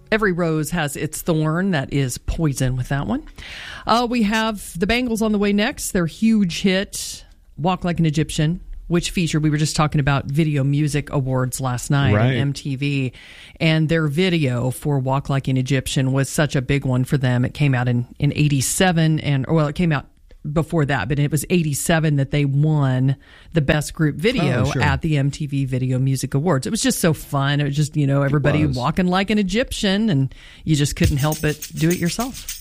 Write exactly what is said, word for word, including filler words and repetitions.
Every rose has its thorn. That is Poison with that one. Uh, we have the Bangles on the way next. Their huge hit, Walk Like an Egyptian, which featured, we were just talking about Video Music Awards last night right. on M T V. And their video for Walk Like an Egyptian was such a big one for them. It came out in, in eighty-seven, and well, it came out before that, but it was eighty-seven that they won the best group video oh, sure. at the M T V Video Music Awards. It was just so fun. It was just, you know, everybody walking like an Egyptian, and you just couldn't help but do it yourself.